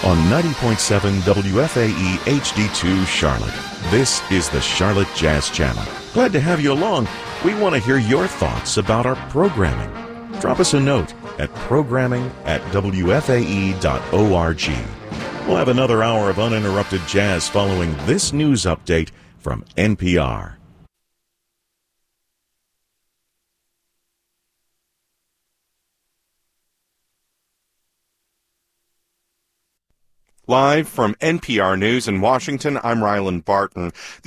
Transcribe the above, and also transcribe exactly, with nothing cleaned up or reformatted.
on ninety point seven W F A E H D two Charlotte. This is the Charlotte Jazz Channel. Glad to have you along. We want to hear your thoughts about our programming. Drop us a note at programming at W F A E dot org. We'll have another hour of uninterrupted jazz following this news update from N P R. Live from N P R News in Washington, I'm Ryland Barton.